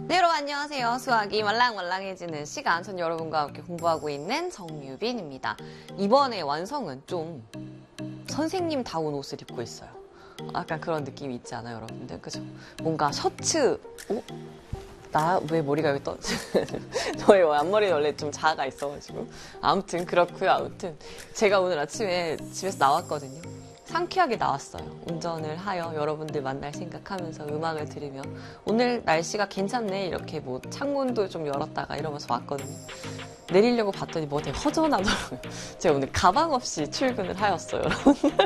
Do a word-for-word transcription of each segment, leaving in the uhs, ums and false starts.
네, 여러분 안녕하세요. 수학이 말랑말랑해지는 시간, 전 여러분과 함께 공부하고 있는 정유빈입니다. 이번에 완성은 좀 선생님다운 옷을 입고 있어요. 약간 그런 느낌이 있지 않아요, 여러분들? 그죠? 뭔가 셔츠, 어? 나 왜 머리가 여기 떠지? 저희 앞머리 원래 좀 자아가 있어가지고. 아무튼 그렇고요. 아무튼 제가 오늘 아침에 집에서 나왔거든요. 상쾌하게 나왔어요. 운전을 하여 여러분들 만날 생각하면서 음악을 들으며 오늘 날씨가 괜찮네 이렇게 뭐 창문도 좀 열었다가 이러면서 왔거든요. 내리려고 봤더니 뭐 되게 허전하더라고요. 제가 오늘 가방 없이 출근을 하였어요, 여러분들.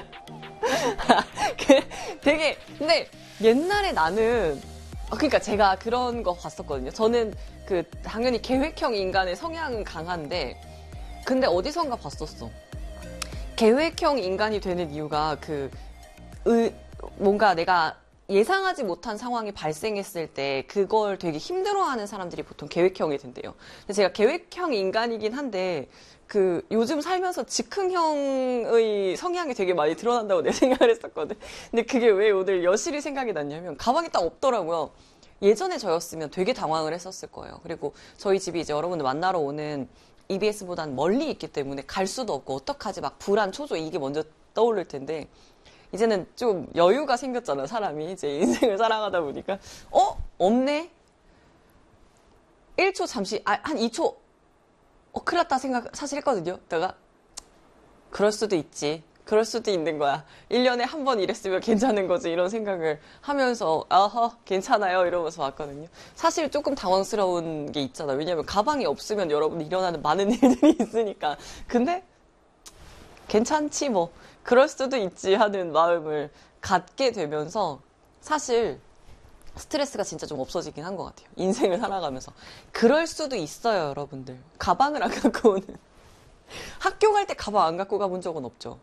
되게 근데 옛날에 나는 그러니까 제가 그런 거 봤었거든요. 저는 그 당연히 계획형 인간의 성향은 강한데 근데 어디선가 봤었어. 계획형 인간이 되는 이유가 그 의, 뭔가 내가 예상하지 못한 상황이 발생했을 때 그걸 되게 힘들어하는 사람들이 보통 계획형이 된대요. 근데 제가 계획형 인간이긴 한데 그 요즘 살면서 즉흥형의 성향이 되게 많이 드러난다고 내 생각을 했었거든. 근데 그게 왜 오늘 여실히 생각이 났냐면 가방이 딱 없더라고요. 예전에 저였으면 되게 당황을 했었을 거예요. 그리고 저희 집이 이제 여러분들 만나러 오는 이비에스보단 멀리 있기 때문에 갈 수도 없고 어떡하지 막 불안, 초조 이게 먼저 떠오를 텐데 이제는 좀 여유가 생겼잖아 사람이 이제 인생을 살아가다 보니까 어? 없네? 일 초 잠시 아, 한 이 초 어 큰일 났다 생각 사실 했거든요. 내가 그럴 수도 있지. 그럴 수도 있는 거야. 일 년에 한 번 이랬으면 괜찮은 거지. 이런 생각을 하면서 아허 괜찮아요 이러면서 왔거든요. 사실 조금 당황스러운 게 있잖아. 왜냐면 가방이 없으면 여러분 일어나는 많은 일들이 있으니까. 근데 괜찮지 뭐. 그럴 수도 있지 하는 마음을 갖게 되면서 사실 스트레스가 진짜 좀 없어지긴 한 것 같아요. 인생을 살아가면서. 그럴 수도 있어요 여러분들. 가방을 안 갖고 오는. 학교 갈 때 가방 안 갖고 가본 적은 없죠.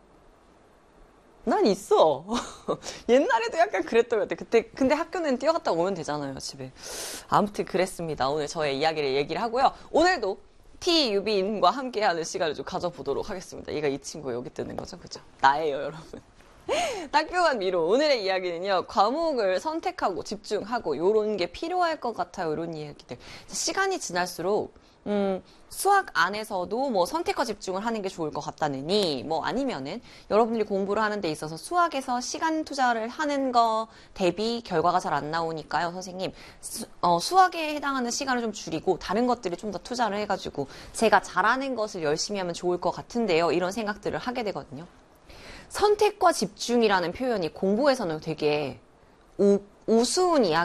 난 있어. 옛날에도 약간 그랬던 것 같아. 그때, 근데 학교는 뛰어갔다 오면 되잖아요, 집에. 아무튼 그랬습니다. 오늘 저의 이야기를 얘기를 하고요. 오늘도 T 유빈과 함께하는 시간을 좀 가져보도록 하겠습니다. 얘가 이 친구 여기 뜨는 거죠, 그죠? 나예요, 여러분. 학교 간 미로. 오늘의 이야기는요, 과목을 선택하고 집중하고, 요런 게 필요할 것 같아요, 요런 이야기들. 시간이 지날수록, 음, 수학 안에서도 뭐 선택과 집중을 하는 게 좋을 것 같다느니, 뭐 아니면은 여러분들이 공부를 하는 데 있어서 수학에서 시간 투자를 하는 거 대비 결과가 잘 안 나오니까요, 선생님. 수, 어, 수학에 해당하는 시간을 좀 줄이고 다른 것들을 좀 더 투자를 해가지고 제가 잘하는 것을 열심히 하면 좋을 것 같은데요. 이런 생각들을 하게 되거든요. 선택과 집중이라는 표현이 공부에서는 되게 우, 우스운 이야기